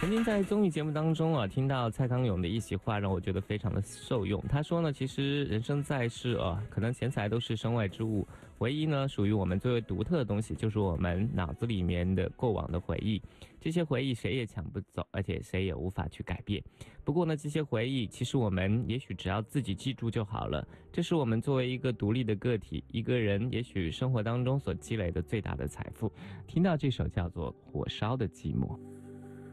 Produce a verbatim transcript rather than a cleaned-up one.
曾经在综艺节目当中啊，听到蔡康永的一席话，让我觉得非常的受用。他说呢，其实人生在世啊，可能钱财都是身外之物，唯一呢属于我们最为独特的东西，就是我们脑子里面的过往的回忆。这些回忆谁也抢不走，而且谁也无法去改变。不过呢，这些回忆其实我们也许只要自己记住就好了。这是我们作为一个独立的个体，一个人也许生活当中所积累的最大的财富。听到这首叫做《火烧的寂寞》。